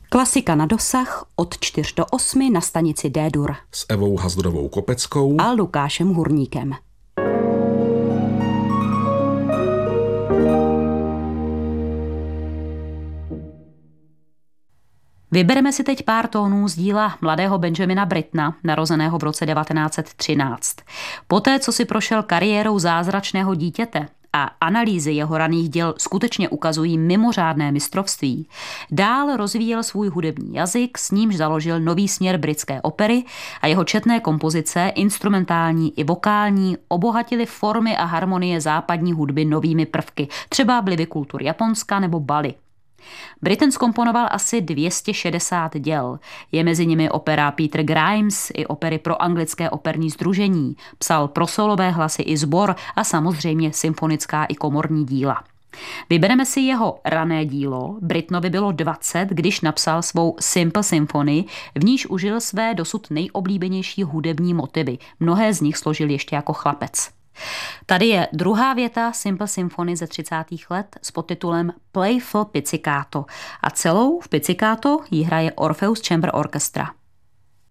Klasika na dosah od 4 do 8 na stanici D-dur. S Evou Hazdrovou Kopeckou a Lukášem Hurníkem. Vybereme si teď pár tónů z díla mladého Benjamina Brittona, narozeného v roce 1913. Poté, co si prošel kariérou zázračného dítěte a analýzy jeho raných děl skutečně ukazují mimořádné mistrovství, dál rozvíjel svůj hudební jazyk, s nímž založil nový směr britské opery a jeho četné kompozice, instrumentální i vokální, obohatily formy a harmonie západní hudby novými prvky, třeba vlivy kultur Japonska nebo Bali. Britten zkomponoval asi 260 děl. Je mezi nimi opera Peter Grimes i opery pro anglické operní sdružení. Psal pro solové hlasy i sbor a samozřejmě symfonická i komorní díla. Vybereme si jeho rané dílo. Brittonovi bylo 20, když napsal svou Simple Symphony, v níž užil své dosud nejoblíbenější hudební motivy. Mnohé z nich složil ještě jako chlapec. Tady je druhá věta Simple Symphony ze 30. let s podtitulem Playful Pizzicato a celou v pizzicato ji hraje Orpheus Chamber Orchestra.